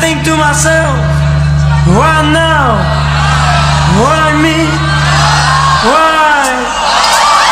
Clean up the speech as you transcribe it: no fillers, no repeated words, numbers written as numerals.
think to myself, why now? What I mean